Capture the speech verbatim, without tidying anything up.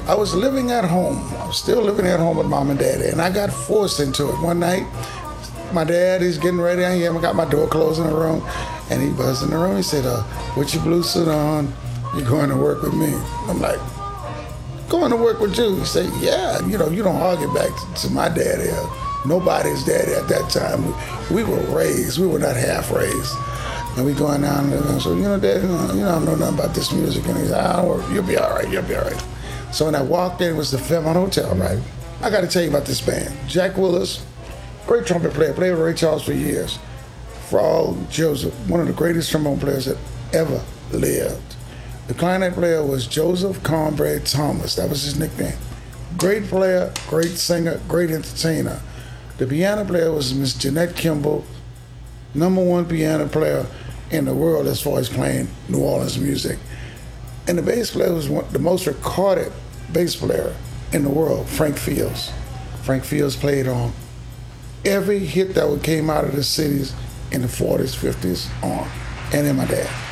I was living at home. I was still living at home with mom and daddy, and I got forced into it. One night, my dad, he's getting ready. I I got my door closed in the room, and he buzzed in the room. He said, uh, put your blue suit on. You're going to work with me. I'm like, going to work with you? He said, yeah. You know, you don't argue back to, to my daddy. Uh, nobody's daddy at that time. We, we were raised. We were not half raised. And we going down and so, you know, Dad, you know, you know, I don't know nothing about this music. And he said, I don't worry. You'll be all right. You'll be all right. So when I walked in, it was the Fairmont Hotel, right? I got to tell you about this band. Jack Willis, great trumpet player, played with Ray Charles for years. Frog Joseph, one of the greatest trombone players that ever lived. The clarinet player was Joseph Cornbread Thomas. That was his nickname. Great player, great singer, great entertainer. The piano player was Miss Jeanette Kimball, number one piano player in the world as far as playing New Orleans music. And the bass player was one, the most recorded bass player in the world, Frank Fields. Frank Fields played on every hit that came out of the cities in the forties, fifties on, and then my dad.